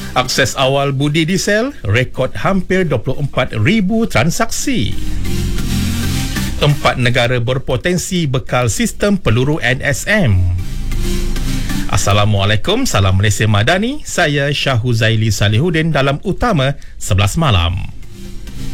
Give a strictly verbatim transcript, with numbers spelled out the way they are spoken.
Akses awal budi diesel, rekod hampir dua puluh empat ribu transaksi. Empat negara berpotensi bekal sistem peluru N S M. Assalamualaikum, salam Malaysia Madani. Saya Syah Huzaili Salihuddin dalam Utama sebelas Malam.